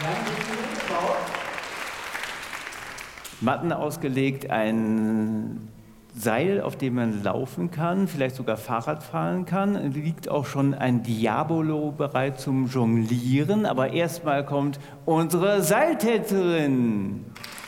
Matten ausgelegt, ein Seil, auf dem man laufen kann, vielleicht sogar Fahrrad fahren kann. Liegt auch schon ein Diabolo bereit zum Jonglieren. Aber erstmal kommt unsere Seiltänzerin.